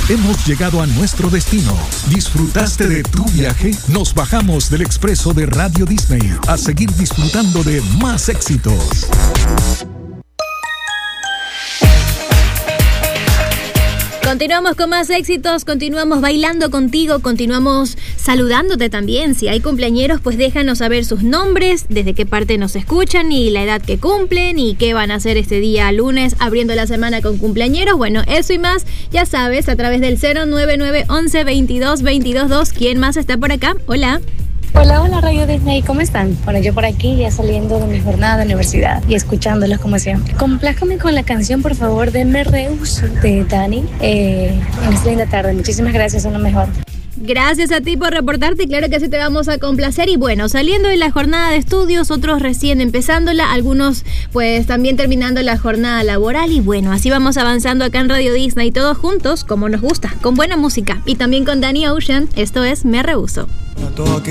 Hemos llegado a nuestro destino. ¿Disfrutaste de tu viaje? Nos bajamos del expreso de Radio Disney a seguir disfrutando de más éxitos. Continuamos con más éxitos, continuamos bailando contigo, continuamos saludándote también. Si hay cumpleañeros, pues déjanos saber sus nombres, desde qué parte nos escuchan y la edad que cumplen y qué van a hacer este día lunes abriendo la semana con cumpleañeros. Bueno, eso y más, ya sabes, a través del 099 11 22 22 2. ¿Quién más está por acá? Hola. Hola Radio Disney, ¿cómo están? Bueno, yo por aquí ya saliendo de mi jornada de universidad y escuchándolos como siempre. Complázcame con la canción, por favor, de Me Rehuso de Dani. En esta linda tarde, muchísimas gracias, son lo mejor. Gracias a ti por reportarte, claro que así te vamos a complacer. Y bueno, saliendo de la jornada de estudios, otros recién empezándola, algunos pues también terminando la jornada laboral. Y bueno, así vamos avanzando acá en Radio Disney, todos juntos, como nos gusta, con buena música y también con Danny Ocean. Esto es Me Rehuso.